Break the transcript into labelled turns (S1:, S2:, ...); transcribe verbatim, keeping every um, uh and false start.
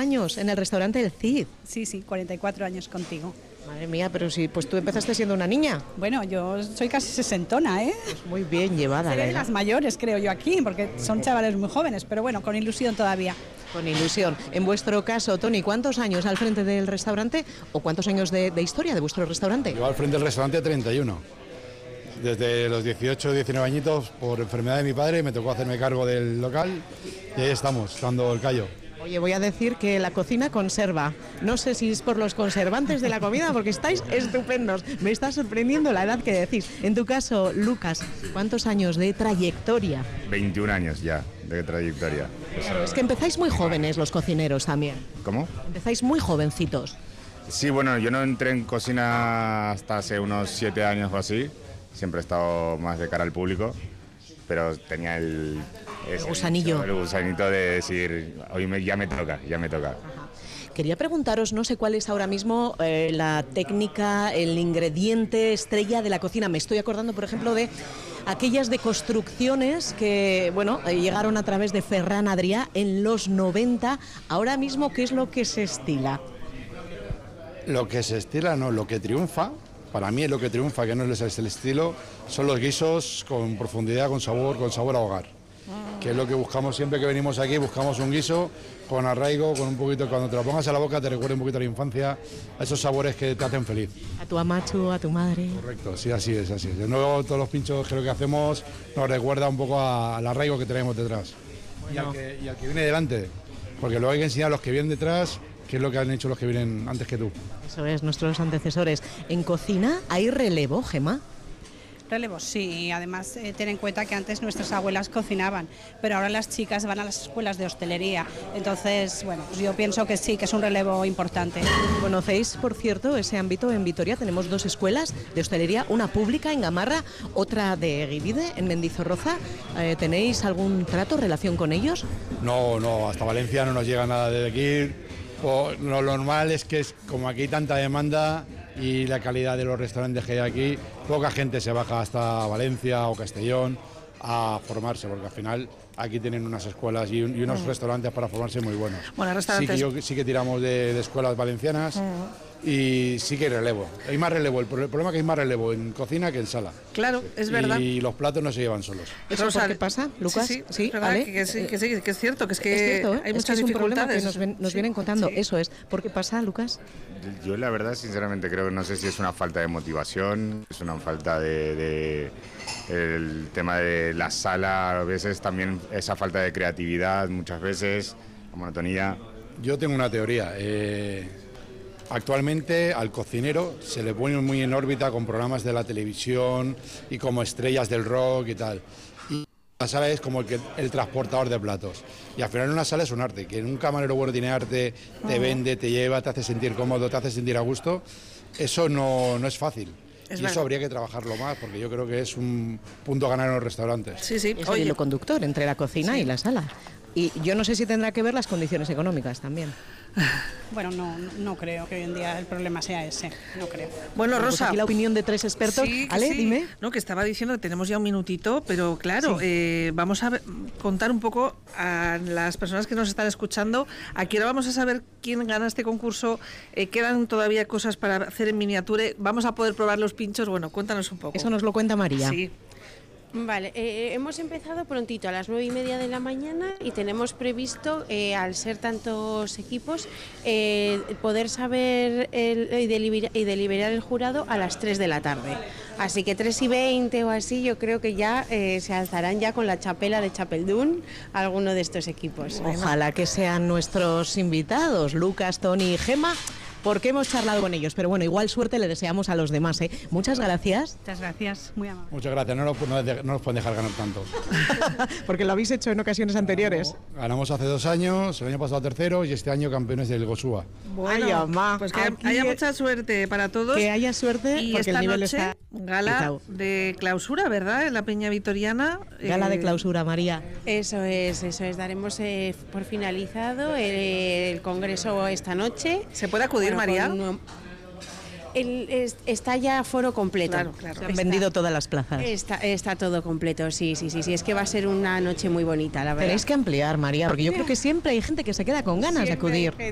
S1: años en el restaurante El Cid.
S2: Sí, sí, cuarenta y cuatro años contigo.
S1: Madre mía, pero si pues tú empezaste siendo una niña.
S2: Bueno, yo soy casi sesentona, ¿eh?
S1: Pues muy bien llevada.
S2: Seré
S1: la
S2: de
S1: edad.
S2: las mayores, creo yo, aquí, porque son chavales muy jóvenes, pero bueno, con ilusión todavía.
S1: Con ilusión. En vuestro caso, Tony, ¿cuántos años al frente del restaurante o cuántos años de, de historia de vuestro restaurante?
S3: Yo al frente del restaurante treinta y uno. Desde los dieciocho, diecinueve añitos, por enfermedad de mi padre, me tocó hacerme cargo del local y ahí estamos, dando el callo.
S1: Oye, voy a decir que la cocina conserva. No sé si es por los conservantes de la comida, porque estáis estupendos. Me está sorprendiendo la edad que decís. En tu caso, Lucas, ¿cuántos años de trayectoria?
S4: veintiún años ya de trayectoria.
S1: Claro, es que empezáis muy jóvenes los cocineros también.
S4: ¿Cómo?
S1: Empezáis muy jovencitos.
S4: Sí, bueno, yo no entré en cocina hasta hace unos siete años o así. Siempre he estado más de cara al público, pero tenía el...
S1: El gusanillo.
S4: El gusanito de decir, hoy me, ya me toca, ya me toca.
S1: Quería preguntaros, no sé cuál es ahora mismo eh, la técnica, el ingrediente estrella de la cocina. Me estoy acordando, por ejemplo, de aquellas deconstrucciones que, bueno, eh, llegaron a través de Ferran Adrià en los noventa. Ahora mismo, ¿qué es lo que se estila?
S3: Lo que se estila, no, lo que triunfa, para mí lo que triunfa, que no es el estilo, son los guisos con profundidad, con sabor, con sabor a hogar. Que es lo que buscamos siempre que venimos aquí, buscamos un guiso con arraigo, con un poquito, cuando te lo pongas a la boca te recuerda un poquito a la infancia, a esos sabores que te hacen feliz.
S1: A tu amachu, a tu madre.
S3: Correcto, sí, así es, así es. De nuevo, todos los pinchos que lo que hacemos nos recuerda un poco a- al arraigo que tenemos detrás.
S1: Bueno.
S3: Y, al que, y al que viene delante, porque luego hay que enseñar a los que vienen detrás qué es lo que han hecho los que vienen antes que tú.
S1: Eso es, nuestros antecesores. En cocina hay relevo, Gemma.
S2: Relevos, sí, y además eh, ten en cuenta que antes nuestras abuelas cocinaban, pero ahora las chicas van a las escuelas de hostelería. Entonces, bueno, pues yo pienso que sí, que es un relevo importante.
S1: ¿Conocéis, por cierto, ese ámbito en Vitoria? Tenemos dos escuelas de hostelería, una pública en Gamarra, otra de Guiride, en Mendizorroza. Eh, ¿Tenéis algún trato, relación con ellos?
S3: No, no, hasta Valencia no nos llega nada desde aquí. O, lo normal es que es, como aquí hay tanta demanda y la calidad de los restaurantes que hay aquí, poca gente se baja hasta Valencia o Castellón a formarse, porque al final aquí tienen unas escuelas y, un- y unos
S5: Mm.
S3: restaurantes para formarse muy buenos.
S5: Bueno, restaurantes-
S3: Sí que, yo, sí que tiramos de, de escuelas valencianas y sí que hay relevo. Hay más relevo, el, pro- el problema es que hay más relevo en cocina que en sala.
S5: Claro, es verdad.
S3: Y los platos no se llevan solos.
S1: ¿Eso por qué pasa, Lucas?
S5: Sí, sí,
S1: Sí,
S5: es verdad,
S1: Ale.
S5: que, que sí, que sí, que es cierto, que es que
S1: Es cierto, ¿eh?
S5: hay
S1: Es
S5: muchas
S1: que es un problema que
S5: dificultades.
S1: nos, ven- nos
S5: Sí,
S1: vienen contando.
S5: sí.
S1: Eso es. ¿Por qué pasa, Lucas?
S4: Yo la verdad, sinceramente, creo que no sé si es una falta de motivación, es una falta de, de- el tema de la sala, a veces también esa falta de creatividad, muchas veces, la monotonía.
S3: Yo tengo una teoría. eh, actualmente al cocinero se le pone muy en órbita con programas de la televisión y como estrellas del rock y tal. Y la sala es como el, que- el transportador de platos. Y al final una sala es un arte, que un camarero bueno tiene arte, te vende, te lleva, te hace sentir cómodo, te hace sentir a gusto. Eso no, no es fácil.
S5: Es
S3: y
S5: verdad.
S3: eso habría que trabajarlo más, porque yo creo que es un punto a ganar en los restaurantes.
S5: Sí, sí.
S1: Es el
S5: Oye,
S1: hilo conductor entre la cocina
S5: Sí.
S1: y la sala. Y yo no sé si tendrá que ver las condiciones económicas también.
S2: Bueno, no, no creo que hoy en día el problema sea ese, no creo.
S5: bueno,
S1: Pues
S5: Rosa.
S1: aquí la opinión de tres expertos.
S5: Sí, que
S1: Ale,
S5: sí.
S1: dime.
S5: No, que estaba diciendo que tenemos ya un minutito, pero claro,
S1: Sí.
S5: eh, vamos a ver- contar un poco a las personas que nos están escuchando. Aquí ahora vamos a saber quién gana este concurso. Eh, quedan todavía cosas para hacer en miniatura. Vamos a poder probar los pinchos. Bueno, cuéntanos un poco.
S1: Eso nos lo cuenta María.
S5: Sí.
S6: Vale, eh, hemos empezado prontito a las nueve y media de la mañana y tenemos previsto, eh, al ser tantos equipos, eh, poder saber el- y, deliber- y deliberar el jurado a las tres de la tarde. Así que tres y veinte o así, yo creo que ya eh, se alzarán ya con la chapela de Chapeldún alguno de estos equipos.
S1: Ojalá que sean nuestros invitados, Lucas, Tony y Gemma, porque hemos charlado con ellos. Pero bueno, igual suerte le deseamos a los demás, ¿eh? Muchas gracias,
S2: Muchas gracias, muy amable.
S3: Muchas gracias, no nos, no nos- no nos pueden dejar ganar tanto.
S1: porque lo habéis hecho en ocasiones anteriores.
S3: Ganamos hace dos años, el año pasado tercero y este año campeones del Gosúa.
S5: Bueno,
S1: Ay, mamá,
S5: pues que
S1: aquí
S5: haya
S1: es-
S5: mucha suerte para todos.
S1: Que haya suerte,
S5: Y
S1: porque
S5: esta
S1: el nivel
S5: noche,
S1: está
S5: gala
S1: alzado.
S5: de clausura, ¿verdad? En la Peña Vitoriana.
S1: Gala de
S5: Eh,
S1: clausura, María.
S6: Eso es, eso es. Daremos eh, por finalizado el, el congreso esta noche.
S5: ¿Se puede acudir,
S6: Bueno,
S5: María?
S6: con- el- es- está ya foro completo.
S5: Claro, claro.
S1: Se han
S6: Está-
S1: vendido todas las plazas.
S6: Está, está todo completo, sí, sí, sí, sí. Es que va a ser una noche muy bonita, la verdad.
S1: Tenéis que ampliar, María, porque yo creo que siempre hay gente que se queda con ganas de
S6: Siempre hay
S1: acudir.
S6: gente